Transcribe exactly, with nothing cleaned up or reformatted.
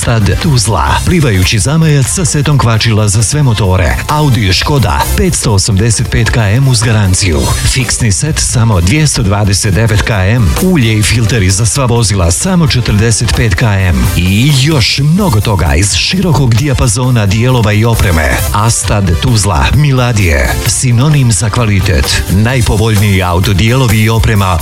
Astad Tuzla, plivajući zamajac sa setom kvačila za sve motore, Audi i Škoda petsto osamdeset pet kilometara uz garanciju, fiksni set samo dvjesto dvadeset devet kilometara, ulje i filteri za sva vozila samo četrdeset pet kilometara i još mnogo toga iz širokog dijapazona dijelova i opreme. Astad Tuzla, Miladije, sinonim za kvalitet, najpovoljniji autodijelovi i oprema